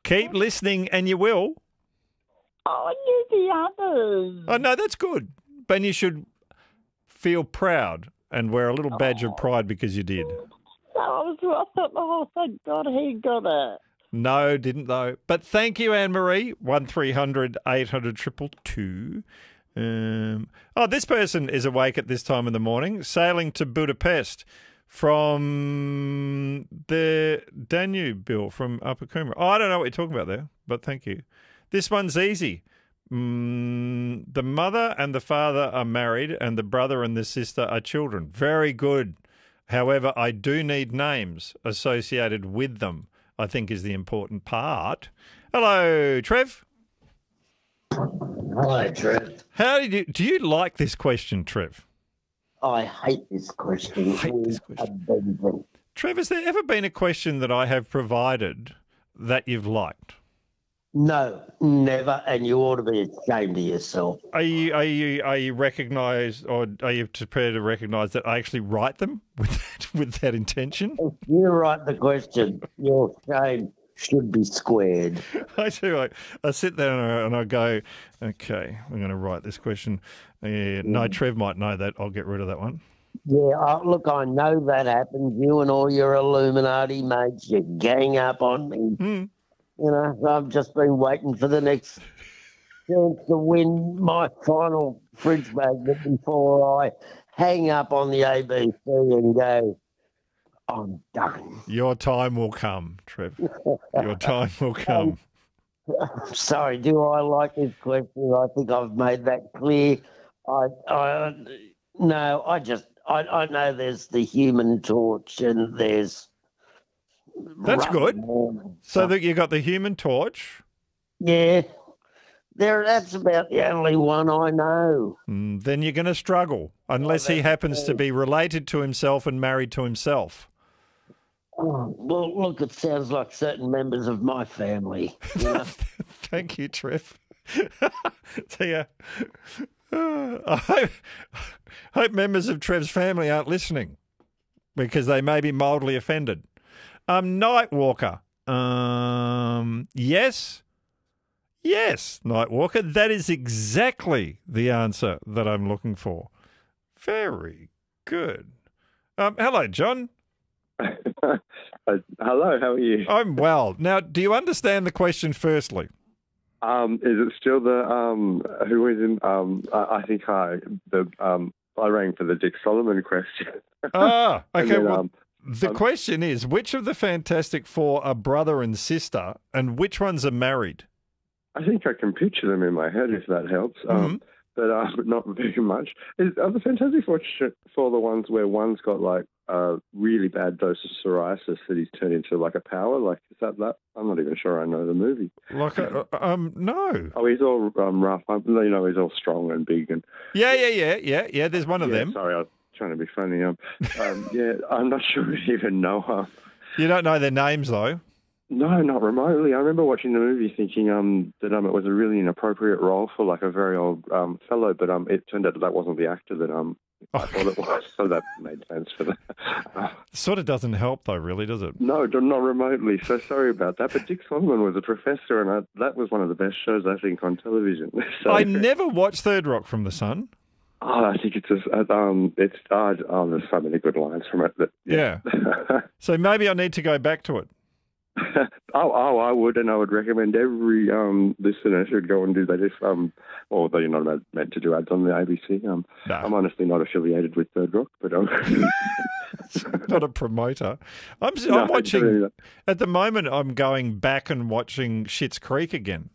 Keep listening and you will. Oh, I knew the others. Oh, no, that's good. But you should feel proud and wear a little badge of pride because you did. No, I thought, oh, thank God he got it. No, didn't though. But thank you, Anne-Marie. 1300 800 222. This person is awake at this time in the morning, sailing to Budapest from the Danube, Bill, from Upper Coomera. Oh, I don't know what you're talking about there, but thank you. This one's easy. The mother and the father are married and the brother and the sister are children. Very good. However, I do need names associated with them, I think is the important part. Hello, Trev. Hello, Trev. Do you like this question, Trev? I hate this question. Trev, has there ever been a question that I have provided that you've liked? No, never, and you ought to be ashamed of yourself. Are you recognised, or are you prepared to recognise that I actually write them with that intention? If you write the question, your shame should be squared. I do. I sit there and I go, okay, I'm going to write this question. No, Trev might know that. I'll get rid of that one. Yeah, look, I know that happens. You and all your Illuminati mates, you gang up on me. You know, I've just been waiting for the next chance to win my final fridge magnet before I hang up on the ABC and go, I'm done. Your time will come, Trev. Your time will come. Sorry, do I like this question? I think I've made that clear. I know there's the Human Torch and there's... That's good. So that you got the Human Torch. Yeah. That's about the only one I know. Then you're going to struggle unless he happens to be related to himself and married to himself. Oh, well, look, it sounds like certain members of my family. You know? Thank you, Trev. I hope members of Trev's family aren't listening because they may be mildly offended. Nightwalker. Yes, Nightwalker. That is exactly the answer that I'm looking for. Very good. Hello, John. Hello, how are you? I'm well. Now, do you understand the question firstly? Is it still the who is in? I think I rang for the Dick Solomon question. Okay. Then, the question is, which of the Fantastic Four are brother and sister, and which ones are married? I think I can picture them in my head, if that helps. But not very much. Are the Fantastic Four the ones where one's got like a really bad dose of psoriasis that he's turned into like a power? Like, is that? I'm not even sure I know the movie. Like, no. Oh, he's all rough. You know, he's all strong and big and. Yeah. There's one of them. Sorry, I was trying to be funny. Yeah, I'm not sure we even know her. You don't know their names though. No, not remotely. I remember watching the movie thinking that it was a really inappropriate role for like a very old fellow, but it turned out that wasn't the actor that I thought it was, so that made sense for that. Sort of doesn't help though, really, does it? No, not remotely. So sorry about that. But Dick Solomon was a professor, and that was one of the best shows I think on television. So, I never watched Third Rock from the Sun. Oh, I think there's so many good lines from it. Yeah. So maybe I need to go back to it. I would, and I would recommend every listener should go and do that. Although you're not meant to do ads on the ABC. No. I'm honestly not affiliated with Third Rock, but not a promoter. I'm watching at the moment. I'm going back and watching Schitt's Creek again.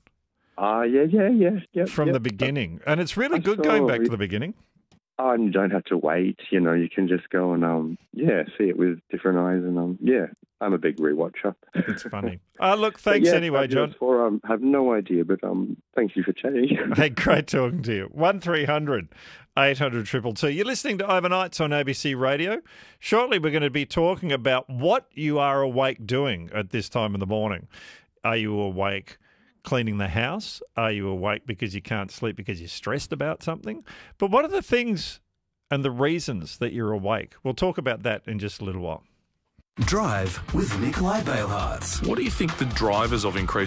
Yeah. From the beginning, and it's really good going back to the beginning. Oh, and you don't have to wait. You know, you can just go and see it with different eyes. And I'm a big rewatcher. It's funny. Look, thanks anyway, John. I have no idea, but thank you for chatting. Hey, great talking to you. 1300 800 222. You're listening to Overnights on ABC Radio. Shortly, we're going to be talking about what you are awake doing at this time in the morning. Are you awake cleaning the house? Are you awake because you can't sleep because you're stressed about something? But what are the things and the reasons that you're awake? We'll talk about that in just a little while. Drive with Nikolai Bailhartz. What do you think the drivers of increased